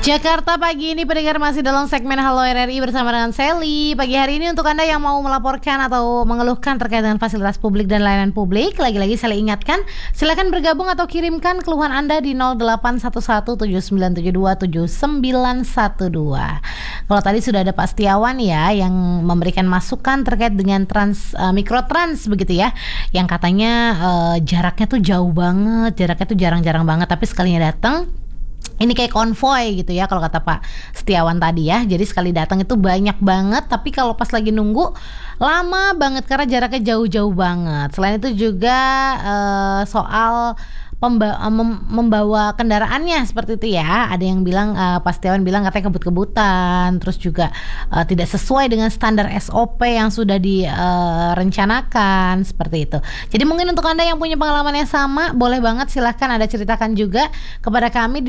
Jakarta pagi ini pendengar masih dalam segmen Halo RRI bersama dengan Sally. Pagi hari ini untuk Anda yang mau melaporkan atau mengeluhkan terkait dengan fasilitas publik dan layanan publik, lagi-lagi Sally ingatkan, silakan bergabung atau kirimkan keluhan Anda di 081179727912. Kalau tadi sudah ada Pak Setiawan ya yang memberikan masukan terkait dengan mikrotrans begitu ya, yang katanya jaraknya tuh jauh banget, jaraknya tuh jarang-jarang banget, tapi sekalinya datang ini kayak konvoy gitu ya kalau kata Pak Setiawan tadi ya. Jadi sekali datang itu banyak banget, tapi kalau pas lagi nunggu lama banget karena jaraknya jauh-jauh banget. Selain itu juga soal membawa kendaraannya seperti itu ya. Ada yang bilang Pak Setiawan bilang katanya kebut-kebutan, terus juga tidak sesuai dengan standar SOP yang sudah direncanakan seperti itu. Jadi mungkin untuk Anda yang punya pengalaman yang sama, boleh banget silahkan Anda ceritakan juga kepada kami di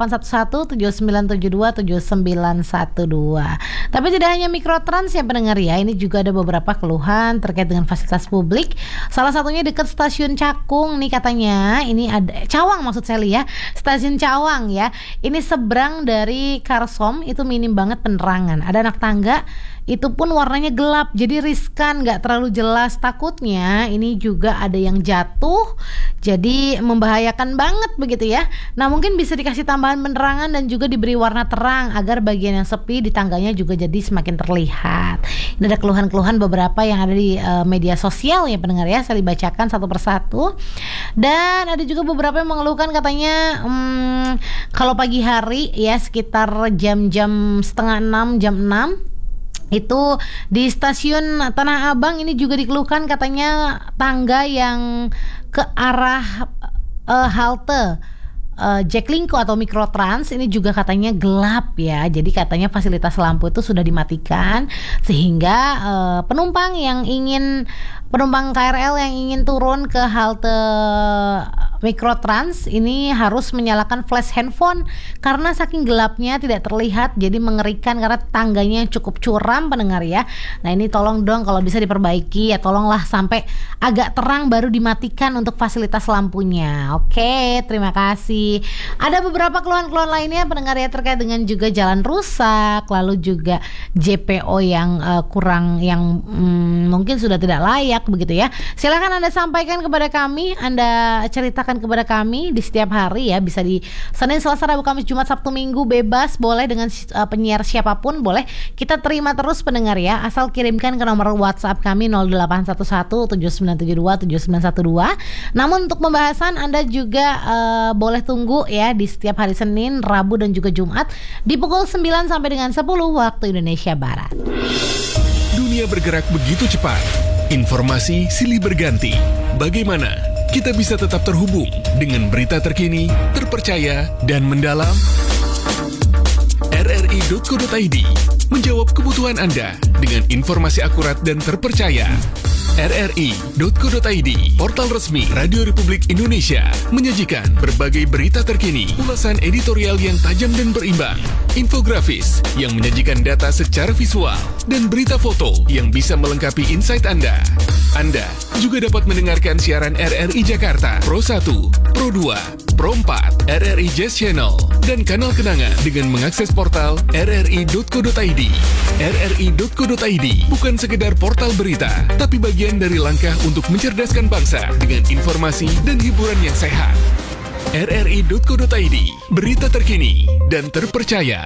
081179727912. Tapi tidak hanya mikrotrans ya pendengar ya, ini juga ada beberapa keluhan terkait dengan fasilitas publik. Salah satunya dekat stasiun Cakung nih katanya, ini ada Cawang maksud saya ya, stasiun Cawang ya. Ini seberang dari Karsom itu minim banget penerangan. Ada anak tangga itu pun warnanya gelap, jadi riskan, nggak terlalu jelas. Takutnya ini juga ada yang jatuh, jadi membahayakan banget begitu ya. Nah mungkin bisa dikasih tambahan penerangan dan juga diberi warna terang agar bagian yang sepi di tangganya juga jadi semakin terlihat. Ini ada keluhan-keluhan beberapa yang ada di media sosial ya pendengar ya. Saya dibacakan satu persatu. Dan ada juga beberapa yang mengeluhkan katanya kalau pagi hari ya sekitar jam-jam setengah 6, jam 6 itu di stasiun Tanah Abang ini juga dikeluhkan katanya tangga yang ke arah halte Jaklingko atau Mikrotrans ini juga katanya gelap ya. Jadi katanya fasilitas lampu itu sudah dimatikan sehingga penumpang KRL yang ingin turun ke halte Mikrotrans ini harus menyalakan flash handphone karena saking gelapnya tidak terlihat, jadi mengerikan karena tangganya cukup curam pendengar ya. Nah ini tolong dong kalau bisa diperbaiki ya, tolonglah sampai agak terang baru dimatikan untuk fasilitas lampunya. Oke, terima kasih. Ada beberapa keluhan-keluhan lainnya pendengar ya terkait dengan juga jalan rusak, lalu juga JPO yang kurang, yang mungkin sudah tidak layak begitu ya. Silakan Anda sampaikan kepada kami, Anda ceritakan kepada kami di setiap hari ya, bisa di Senin, Selasa, Rabu, Kamis, Jumat, Sabtu, Minggu, bebas, boleh dengan penyiar siapapun boleh, kita terima terus pendengar ya, asal kirimkan ke nomor WhatsApp kami 081179727912. Namun untuk pembahasan Anda juga boleh tunggu ya di setiap hari Senin, Rabu dan juga Jumat di pukul 9 sampai dengan 10 waktu Indonesia Barat. Dunia bergerak begitu cepat, informasi silih berganti. Bagaimana kita bisa tetap terhubung dengan berita terkini, terpercaya, dan mendalam? RRI.co.id menjawab kebutuhan Anda dengan informasi akurat dan terpercaya. RRI.co.id, portal resmi Radio Republik Indonesia, menyajikan berbagai berita terkini, ulasan editorial yang tajam dan berimbang, infografis yang menyajikan data secara visual, dan berita foto yang bisa melengkapi insight Anda. Anda juga dapat mendengarkan siaran RRI Jakarta, Pro 1, Pro 2, Pro 4, RRI Jazz Channel, dan kanal kenangan dengan mengakses portal rri.co.id. rri.co.id bukan sekedar portal berita, tapi bagian dari langkah untuk mencerdaskan bangsa dengan informasi dan hiburan yang sehat. rri.co.id, berita terkini dan terpercaya.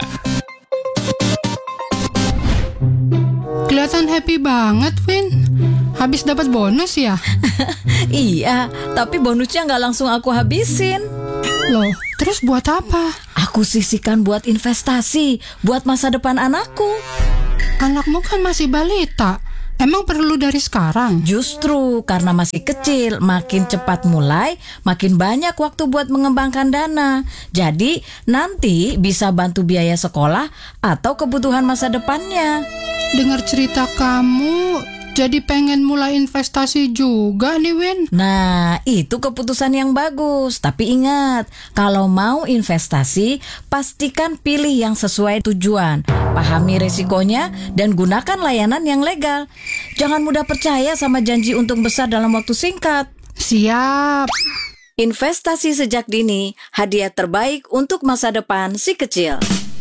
Kelihatan happy banget, Win. Habis dapat bonus ya? Iya, tapi bonusnya nggak langsung aku habisin. Loh, terus buat apa? Aku sisihkan buat investasi, buat masa depan anakku. Anakmu kan masih balita. Emang perlu dari sekarang? Justru karena masih kecil, makin cepat mulai, makin banyak waktu buat mengembangkan dana. Jadi nanti bisa bantu biaya sekolah atau kebutuhan masa depannya. Dengar cerita kamu, jadi pengen mulai investasi juga nih, Win. Nah, itu keputusan yang bagus. Tapi ingat, kalau mau investasi, pastikan pilih yang sesuai tujuan. Pahami resikonya dan gunakan layanan yang legal. Jangan mudah percaya sama janji untung besar dalam waktu singkat. Siap. Investasi sejak dini, hadiah terbaik untuk masa depan si kecil.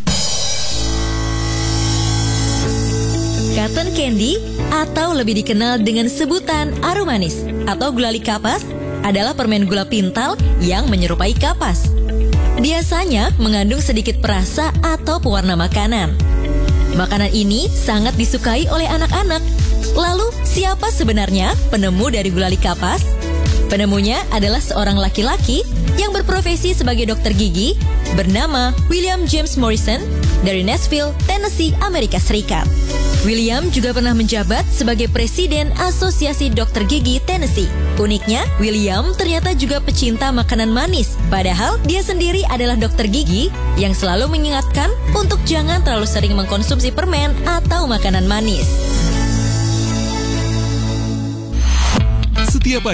Cotton candy atau lebih dikenal dengan sebutan aromanis atau gulali kapas adalah permen gula pintal yang menyerupai kapas. Biasanya mengandung sedikit perasa atau pewarna makanan. Makanan ini sangat disukai oleh anak-anak. Lalu, siapa sebenarnya penemu dari gulali kapas? Penemunya adalah seorang laki-laki yang berprofesi sebagai dokter gigi bernama William James Morrison dari Nashville, Tennessee, Amerika Serikat. William juga pernah menjabat sebagai Presiden Asosiasi Dokter Gigi Tennessee. Uniknya, William ternyata juga pecinta makanan manis, padahal dia sendiri adalah dokter gigi yang selalu mengingatkan untuk jangan terlalu sering mengkonsumsi permen atau makanan manis. Setiap